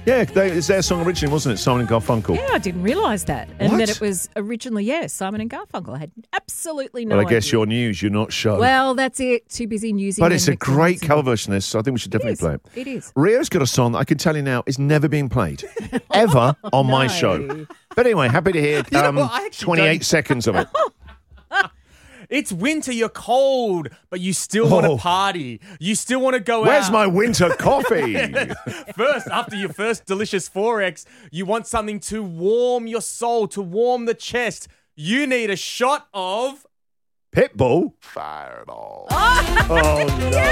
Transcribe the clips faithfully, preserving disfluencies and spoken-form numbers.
Yeah, they, it's their song originally, wasn't it? Simon and Garfunkel. Yeah, I didn't realise that. And What? that it was originally, yeah, Simon and Garfunkel. I had absolutely no Well, I guess idea. you're news, you're not show. Well, that's it. Too busy newsing. But it's and a great recording. cover version of this, so I think we should definitely is. play it. It is. Rio's got a song that I can tell you now is never being played, ever on my no. show. But anyway, happy to hear know um, what? I actually twenty-eight don't- seconds of it. It's winter, you're cold, but you still want Oh. to party. You still want to go Where's out. my winter coffee? First, after your first delicious forex, you want something to warm your soul, to warm the chest. You need a shot of... Pitbull? Fireball. Oh,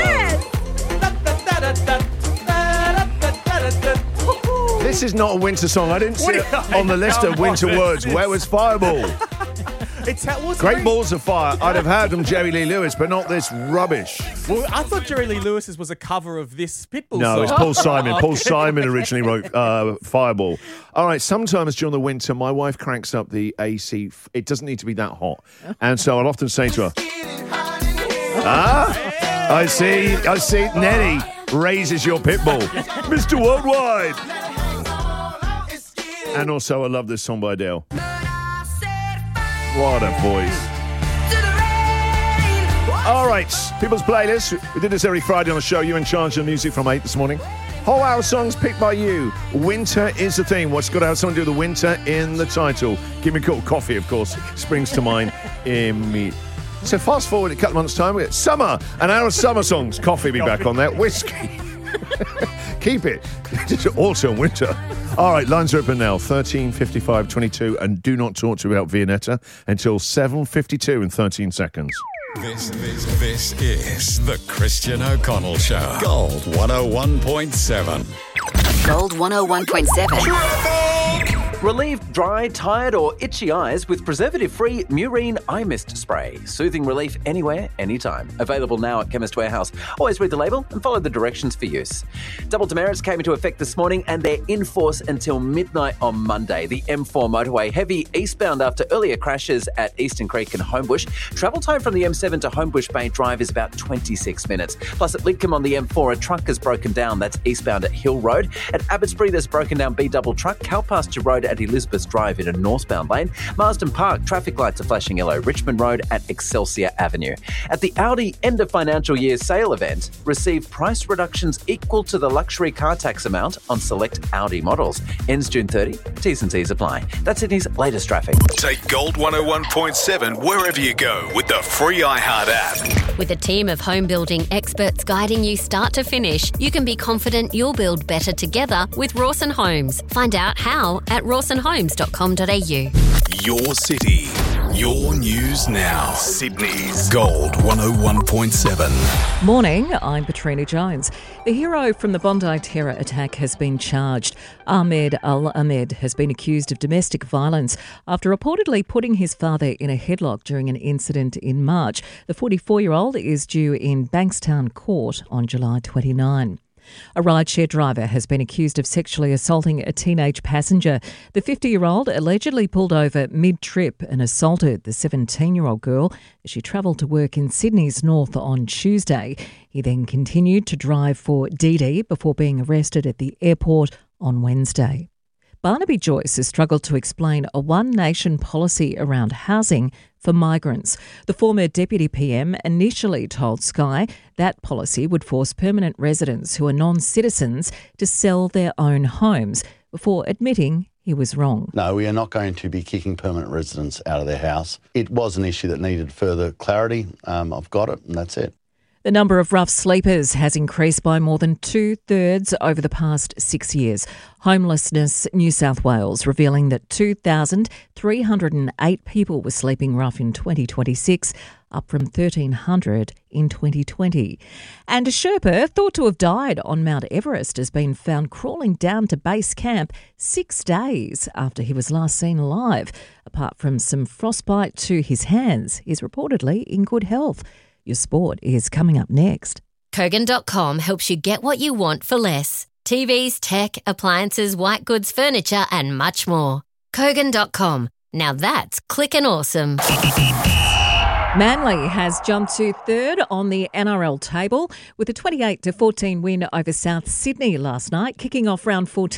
no. This is not a winter song. I didn't see What it do you- on the list of Come winter on, words. it's- Where was Fireball? It's how, what's Great the- balls of fire. I'd have had them Jerry Lee Lewis, but not this rubbish. Well, I thought Jerry Lee Lewis's was a cover of this Pitbull No, song. it's Paul Simon. Oh, Paul okay. Simon originally wrote uh, Fireball. All right, sometimes during the winter, my wife cranks up the A C. It doesn't need to be that hot. And so I'll often say to her, ah, I see, I see, Nelly raises your Pitbull. Mister Worldwide. And also, I love this song by Adele. What a voice. All right, People's Playlist. We did this every Friday on the show. You're in charge of the music from eight this morning. Whole hour songs picked by you. Winter is the theme. What's got to have something to do with the winter in the title? Give me a call. Coffee, of course, springs to mind immediately. So fast forward a couple of months' time, we get summer, an hour of summer songs. Coffee be back on that. Whiskey. Keep it. Also in winter. All right, lines are open now. thirteen fifty-five twenty-two, and do not talk to me about Viennetta until seven fifty-two in thirteen seconds. This, this, this is the Christian O'Connell Show. Gold one oh one point seven. Gold one oh one point seven. Relieve dry, tired or itchy eyes with preservative-free Murine Eye Mist Spray. Soothing relief anywhere, anytime. Available now at Chemist Warehouse. Always read the label and follow the directions for use. Double demerits came into effect this morning and they're in force until midnight on Monday. The M four motorway heavy eastbound after earlier crashes at Eastern Creek and Homebush. Travel time from the M seven to Homebush Bay Drive is about twenty-six minutes. Plus at Lidcombe on the M four, a truck has broken down. That's eastbound at Hill Road. At Abbotsbury, there's broken down B-double truck. Cowpasture Road at Elizabeth Drive in a northbound lane. Marsden Park, traffic lights are flashing yellow. Richmond Road at Excelsior Avenue. At the Audi end of financial year sale event, receive price reductions equal to the luxury car tax amount on select Audi models. Ends June thirtieth. T's and C's apply. That's Sydney's latest traffic. Take Gold one oh one point seven wherever you go with the free iHeart app. With a team of home building experts guiding you start to finish, you can be confident you'll build better together with Rawson Homes. Find out how at rawson homes dot com dot a u. Your city, your news now. Sydney's Gold one oh one point seven. Morning, I'm Katrina Jones. The hero from the Bondi terror attack has been charged. Ahmed Al-Ahmed has been accused of domestic violence after reportedly putting his father in a headlock during an incident in March. The forty-four-year-old is due in Bankstown Court on July twenty-ninth. A rideshare driver has been accused of sexually assaulting a teenage passenger. The fifty-year-old allegedly pulled over mid-trip and assaulted the seventeen-year-old girl as she travelled to work in Sydney's north on Tuesday. He then continued to drive for D D before being arrested at the airport on Wednesday. Barnaby Joyce has struggled to explain a one-nation policy around housing for migrants. The former Deputy P M initially told Sky that policy would force permanent residents who are non-citizens to sell their own homes before admitting he was wrong. No, we are not going to be kicking permanent residents out of their house. It was an issue that needed further clarity. Um, I've got it, and that's it. The number of rough sleepers has increased by more than two-thirds over the past six years. Homelessness New South Wales revealing that two thousand three hundred eight people were sleeping rough in twenty twenty-six, up from thirteen hundred in twenty twenty. And a Sherpa thought to have died on Mount Everest has been found crawling down to base camp six days after he was last seen alive. Apart from some frostbite to his hands, he's reportedly in good health. Your sport is coming up next. Kogan dot com helps you get what you want for less. T Vs, tech, appliances, white goods, furniture and much more. Kogan dot com. Now that's clickin' awesome. Manly has jumped to third on the N R L table with a twenty-eight to fourteen win over South Sydney last night, kicking off round fourteen.